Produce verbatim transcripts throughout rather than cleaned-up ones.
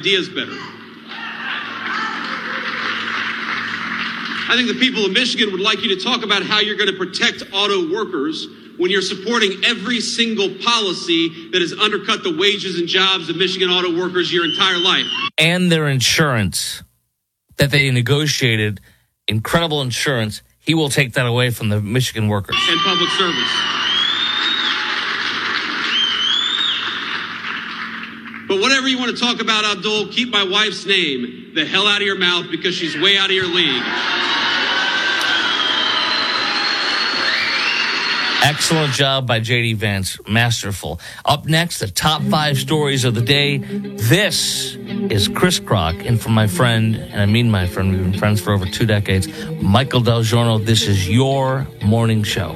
ideas better. I think the people of Michigan would like you to talk about how you're going to protect auto workers when you're supporting every single policy that has undercut the wages and jobs of Michigan auto workers your entire life. And their insurance that they negotiated, incredible insurance, he will take that away from the Michigan workers. And public service. But whatever you want to talk about, Abdul, keep my wife's name the hell out of your mouth because she's way out of your league. Excellent job by J D Vance. Masterful. Up next, the top five stories of the day. This is Chris Kroc, and from my friend, and I mean my friend, we've been friends for over two decades, Michael Del Giorno. This is your morning show.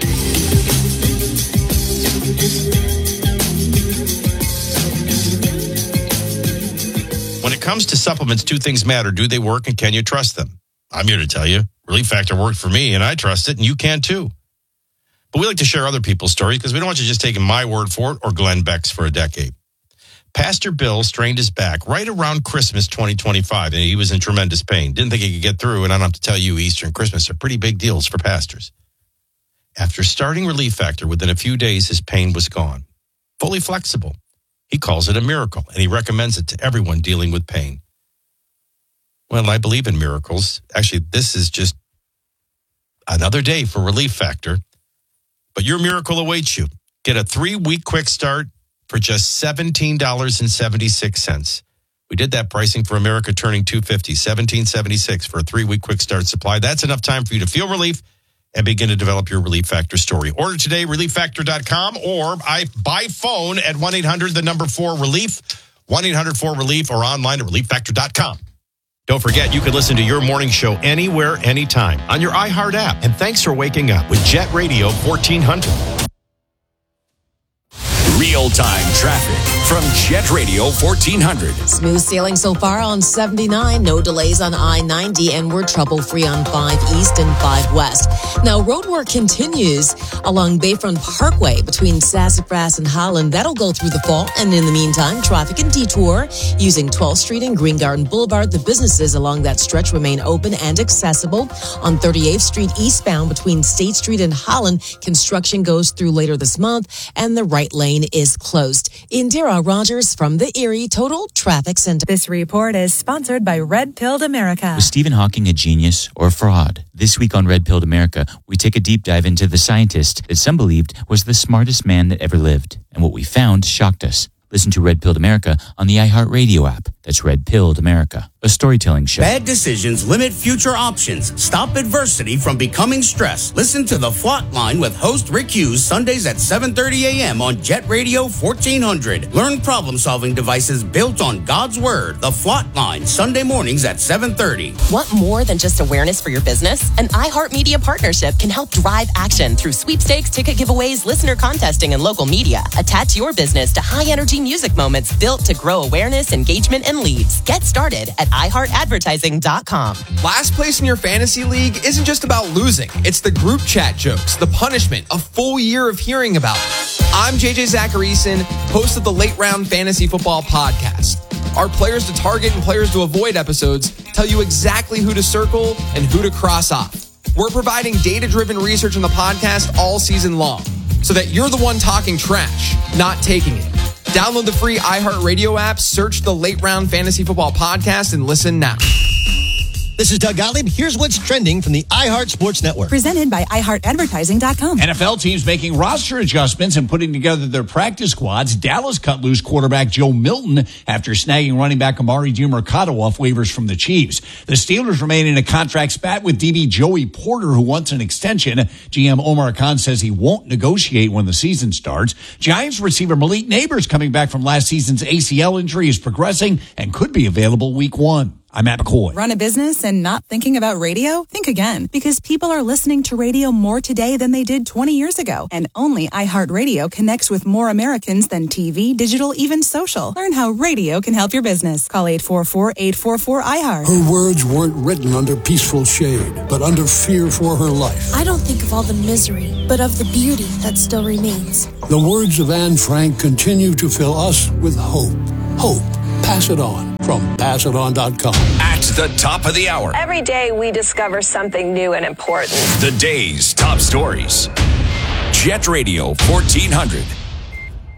When it comes to supplements, two things matter. Do they work, and can you trust them? I'm here to tell you, Relief Factor worked for me, and I trust it, and you can too. But we like to share other people's stories because we don't want you just taking my word for it or Glenn Beck's for a decade. Pastor Bill strained his back right around Christmas twenty twenty-five, and he was in tremendous pain. Didn't think he could get through, and I don't have to tell you, Easter and Christmas are pretty big deals for pastors. After starting Relief Factor, within a few days, his pain was gone. Fully flexible. He calls it a miracle, and he recommends it to everyone dealing with pain. Well, I believe in miracles. Actually, this is just another day for Relief Factor. But your miracle awaits you. Get a three-week quick start for just seventeen dollars and seventy-six cents. We did that pricing for America turning two hundred fifty dollars, seventeen dollars and seventy-six cents for a three-week quick start supply. That's enough time for you to feel relief and begin to develop your Relief Factor story. Order today, relief factor dot com, or I, by phone at one eight hundred, the number four, relief, one eight hundred four relief, or online at relief factor dot com. Don't forget, you can listen to your morning show anywhere, anytime on your iHeart app. And thanks for waking up with Jet Radio fourteen hundred. Real-time traffic from Jet Radio fourteen hundred. Smooth sailing so far on seventy-nine. No delays on I ninety, and we're trouble-free on five East and five West. Now, road work continues along Bayfront Parkway between Sassafras and Holland. That'll go through the fall. And in the meantime, traffic and detour using twelfth Street and Green Garden Boulevard. The businesses along that stretch remain open and accessible. On thirty-eighth Street eastbound between State Street and Holland, construction goes through later this month, and the right lane is closed. Indira Rogers from the Erie Total Traffic Center. This report is sponsored by Red Pilled America. Was Stephen Hawking a genius or a fraud? This week on Red Pilled America, we take a deep dive into the scientist that some believed was the smartest man that ever lived. And what we found shocked us. Listen to Red Pilled America on the iHeartRadio app. That's Red Pilled America, a storytelling show. Bad decisions limit future options. Stop adversity from becoming stress. Listen to The Flot Line with host Rick Hughes Sundays at seven thirty a.m. on Jet Radio fourteen hundred. Learn problem-solving devices built on God's Word. The Flot Line, Sunday mornings at seven thirty. Want more than just awareness for your business? An iHeartMedia partnership can help drive action through sweepstakes, ticket giveaways, listener contesting, and local media. Attach your business to high-energy music moments built to grow awareness, engagement, and leads. Get started at i heart advertising dot com. Last place in your fantasy league isn't just about losing. It's the group chat jokes, the punishment, a full year of hearing about it. I'm J J Zacharyson, host of the Late Round Fantasy Football Podcast. Our players to target and players to avoid episodes tell you exactly who to circle and who to cross off. We're providing data-driven research on the podcast all season long so that you're the one talking trash, not taking it. Download the free iHeartRadio app, search the Late Round Fantasy Football Podcast, and listen now. This is Doug Gottlieb. Here's what's trending from the iHeart Sports Network. Presented by i heart advertising dot com. N F L teams making roster adjustments and putting together their practice squads. Dallas cut loose quarterback Joe Milton after snagging running back Amari DiMercato off waivers from the Chiefs. The Steelers remain in a contract spat with D B Joey Porter, who wants an extension. G M Omar Khan says he won't negotiate when the season starts. Giants receiver Malik Neighbors, coming back from last season's A C L injury, is progressing and could be available week one. I'm Matt McCoy. Run a business and not thinking about radio? Think again, because people are listening to radio more today than they did twenty years ago. And only iHeartRadio connects with more Americans than T V, digital, even social. Learn how radio can help your business. Call eight four four, eight four four, I heart. Her words weren't written under peaceful shade, but under fear for her life. I don't think of all the misery, but of the beauty that still remains. The words of Anne Frank continue to fill us with hope. Hope. Pass it on. from pass it on dot com. At the top of the hour, Every day we discover something new and important. the day's top stories. Jet Radio fourteen hundred.